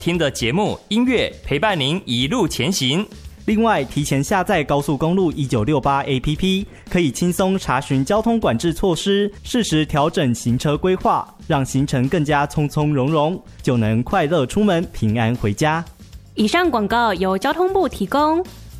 听的节目、音乐陪伴您一路前行。 另外，提前下载高速公路1968 APP， 可以轻松查询交通管制措施，适时调整行车规划，让行程更加从从容容，就能快乐出门，平安回家。 以上广告由交通部提供。